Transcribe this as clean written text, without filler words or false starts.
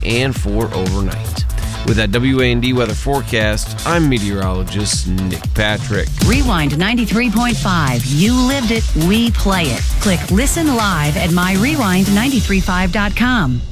and for overnight. With that WAND weather forecast, I'm meteorologist Nick Patrick. Rewind 93.5. You lived it, we play it. Click Listen Live at myrewind935.com.